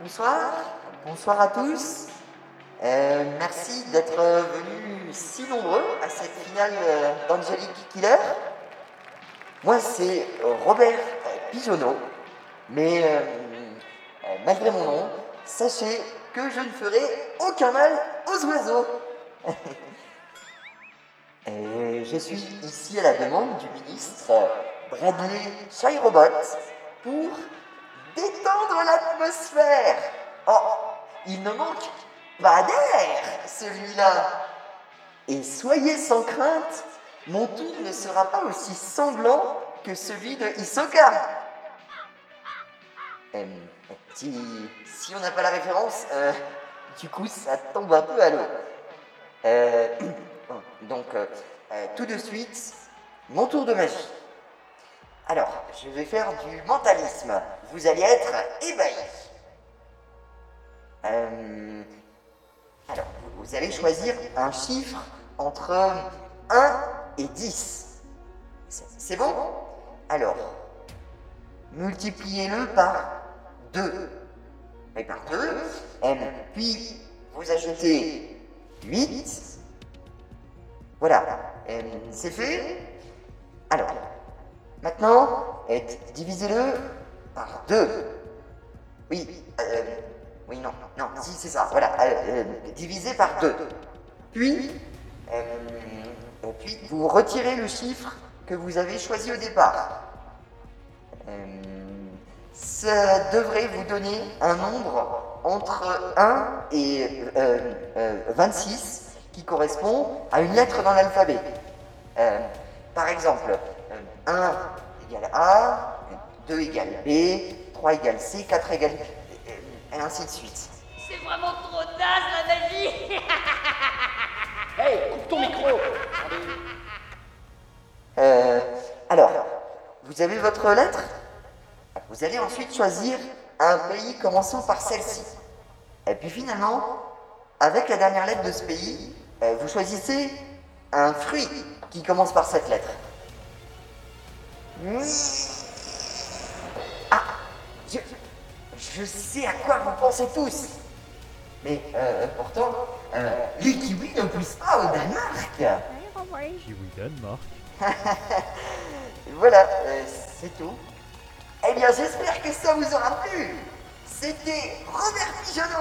Bonsoir, bonsoir à tous. Merci d'être venus si nombreux à cette finale d'Angelic Killer. Moi, c'est Robert Pigeonneau, mais malgré mon nom, sachez que je ne ferai aucun mal aux oiseaux. Et je suis ici à la demande du ministre Bradley Shirobot pour détendre l'atmosphère. Oh, il ne manque pas d'air, celui-là. Et soyez sans crainte, mon tour ne sera pas aussi sanglant que celui de Hisoka. Si on n'a pas la référence, du coup ça tombe un peu à l'eau. Donc, tout de suite, mon tour de magie. Alors, je vais faire du mentalisme. Vous allez être ébahis. Alors, vous allez choisir un chiffre entre 1 et 10. C'est bon? Alors, multipliez-le par 2. Et par 2. Puis, vous ajoutez 8. Voilà, c'est fait. Alors, maintenant, divisez-le par 2. Oui, non, si c'est ça, voilà, divisé par 2. Puis, vous retirez le chiffre que vous avez choisi au départ. Ça devrait vous donner un nombre entre 1 et 26 qui correspond à une lettre dans l'alphabet. Par exemple, 1 égale A, 2 égale B, 3 égale C, 4 égale... et ainsi de suite. C'est vraiment trop naze la magie. Hey, coupe ton micro. Alors, vous avez votre lettre? Vous allez ensuite choisir un pays commençant par celle-ci. Et puis finalement, avec la dernière lettre de ce pays, vous choisissez un fruit qui commence par cette lettre. Ah, je sais à quoi vous pensez tous. Mais pourtant, les kiwis ne poussent pas au Danemark. Kiwi Danemark. Voilà, c'est tout. Eh bien, j'espère que ça vous aura plu. C'était Robert Pigeonneau.